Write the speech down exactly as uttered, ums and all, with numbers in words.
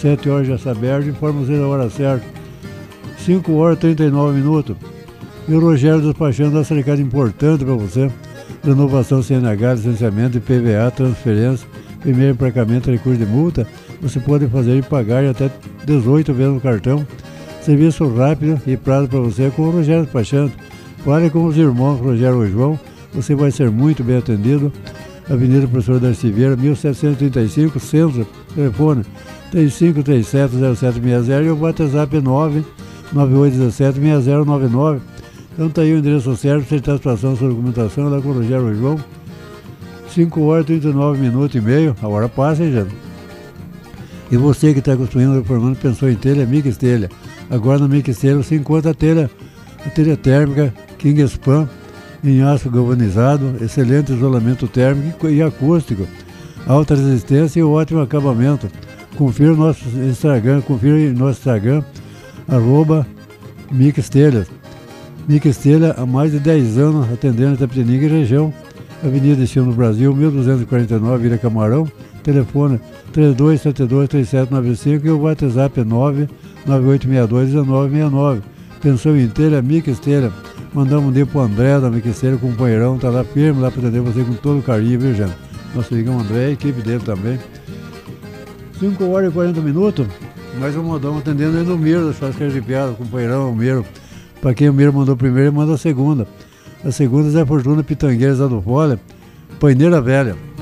sete horas já está aberto, informa você da hora certa. cinco horas e trinta e nove minutos. E o Rogério despachando essa recado importante para você. Renovação C N H, licenciamento, I P V A, transferência, primeiro emplacamento, recurso de multa. Você pode fazer e pagar em até dezoito vezes no cartão. Serviço rápido e prazo para você com o Rogério despachando. Fale com os irmãos Rogério e João. Você vai ser muito bem atendido. Avenida Professor Darcy Vieira, mil setecentos e trinta e cinco, Centro, telefone três cinco três sete zero sete seis zero e o WhatsApp é nove nove oito um sete seis zero nove nove. Então está aí o endereço certo, você está a situação, sua documentação lá com o Rogério e João. cinco horas e trinta e nove minutos e meio, a hora passa, hein, gente? E você que está construindo, reformando, pensou em telha, Mix Telha. Agora na Mix Telha você encontra a telha, a telha térmica King Span, em aço galvanizado, excelente isolamento térmico e acústico, alta resistência e ótimo acabamento. Confira o nosso Instagram, confira em nosso Instagram, arroba Mix Telhas. Mix Telha há mais de dez anos atendendo Itapetininga e região. Avenida Destino do Brasil, mil duzentos e quarenta e nove, Vila Camarão. Telefone três dois sete dois três sete nove cinco e o WhatsApp é nove nove oito seis dois um nove seis nove. Pensou em telha, Mix Telha. Mandamos um dia pro André da Mix Telha, companheirão, tá lá firme lá para atender você com todo carinho, viu, gente? Nosso amigão André, a equipe dele também. cinco horas e quarenta minutos, mais um modão atendendo aí no Miro, das Churrascarias de Piada, companheirão, o Miro. Para quem o Miro mandou primeiro, ele manda a segunda. A segunda é a Fortuna Pitangueiras lá do Fole, Paineira Velha.